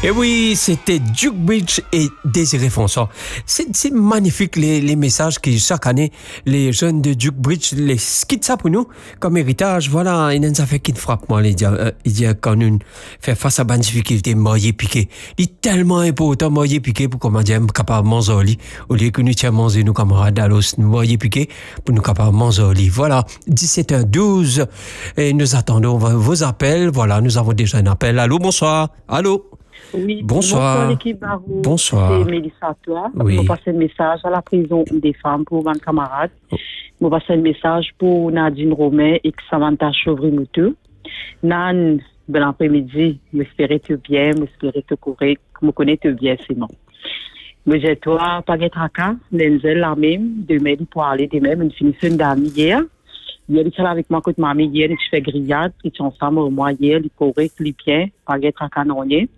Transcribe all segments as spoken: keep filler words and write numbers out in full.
Et oui, c'était Duke Bridge et Désiré François. C'est, c'est magnifique les, les messages que chaque année les jeunes de Duke Bridge les quittent ça pour nous comme héritage. Voilà, il y a une affaire qui me frappe moi, les dire, euh, il dit quand nous fait face à bonne difficulté, moyen piqué. Il est tellement important moyen piqué pour comment dire capable manger au lit au lieu que nous tiens manger nous camarades à l'os moyen piqué pour nous capable manger au lit. Voilà, dix-sept heures douze et nous attendons vos appels. Voilà, nous avons déjà un appel. Allô, bonsoir. Allô. Oui, bonsoir. Bonsoir l'équipe Barou. Bonsoir. C'est Mélissa toi. Oui. Je passe un message à la prison des femmes pour mes camarades. Je passe un message pour Nadine Romain et Samantha Chauvry-Moutou. Nan, bon après-midi, j'espère que tu es bien, j'espère que tu es correct, je connais tu bien, sinon. Mais j'ai toi, pas de tracas, Denzel la même, demain, il pour aller demain, une finition d'amis hier. Hier, il est avec moi, côté mamie, hier, il fait grillade, il est ensemble au mois hier, il est correct, il est bien, pas de tracas, non, rien.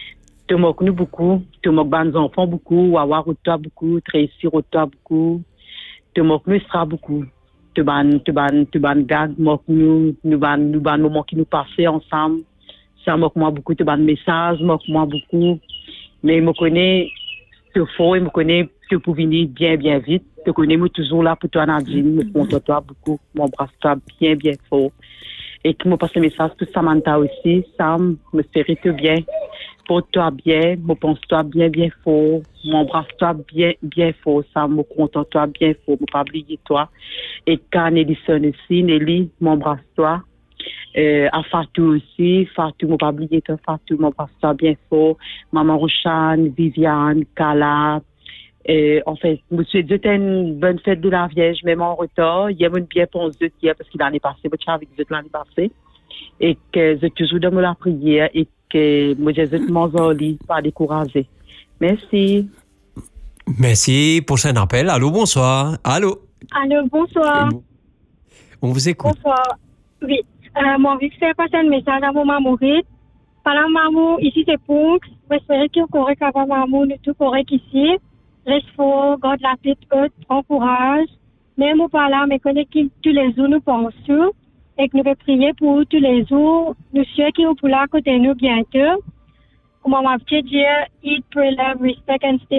Tu moques nous beaucoup, tu moques les enfants beaucoup, Wawa toi beaucoup, Tracy toi beaucoup, tu moques nous sera beaucoup. Tu ban, tu ban, tu ban gag, moque nous, nous ban, nous ban moments qui nous passaient ensemble. Ça moque moi beaucoup, tu ban message, moque moi beaucoup. Mais me connais, tu faux, et me connais, tu peux venir bien, bien vite. Tu connais, moi toujours là pour toi, Nadine, me compte toi beaucoup, m'embrasse toi bien, bien fort. Et qui me passe le message pour Samantha aussi, Sam, me fait bien. Porte-toi bien, me pense-toi bien, bien fort, m'embrasse-toi bien, bien fort, ça me contente-toi bien fort, me pas oublier toi. Et quand Nelson aussi, Nelly, m'embrasse-toi. Euh, à Fatou aussi, Fatou, me pas oublier toi, Fatou, m'embrasse-toi bien fort. Maman Rochane, Viviane, Kala. Euh, en fait, je souhaite une bonne fête de la Vierge, même en retard. Il y a une bien pour eux hier parce qu'il l'année passée, je suis avec eux l'année passée. Et que je toujours dans la prière et que moi je suis mon lit pas décourager. Merci. Merci. Prochain appel. Allô, bonsoir. Allô. Allô, bonsoir. On vous écoute. Bonsoir. Oui. Euh, moi, envie de faire passer un message à mon maman. Parlant maman, ici c'est Ponx. J'espère que vous correct avant maman, nous tout correct ici. Reste fort, garde la tête haute, prends courage. Même au pas là, mais connaissez tous les jours nous pensons. Et que nous pouvons prier pour tous les jours. Nous sommes qui sont pour là à côté de nous bientôt. Comme on m'a dit, eat, pray, love, respect and stay